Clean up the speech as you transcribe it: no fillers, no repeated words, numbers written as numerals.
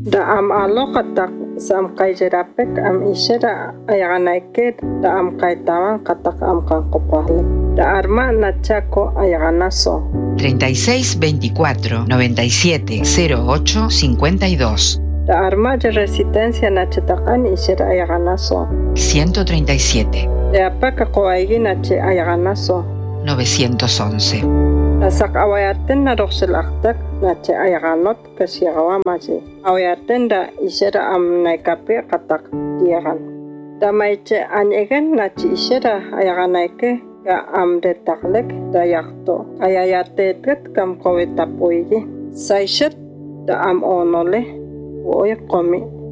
Da am katak sam kaijerapek am ishera ayaganaike da am kaitawan katak am kankopahle. Da arma nachako ayaganaso. 36 24 97 08 52. Da arma de resistencia nachetakan ishera ayaganaso. 137. Da apaka koaigi nache ayaganaso. 911. Da sak awayaten na roxelaktak nache ayaganot kasiagawamaji. Awayaten da ishera am naikape katak diagan. Da maiche anyegen nache ishera ayaganaike ga am detaklek da yakto. Ayayatetet kam kowetapuigi. Saishet da am onole. Oy komi.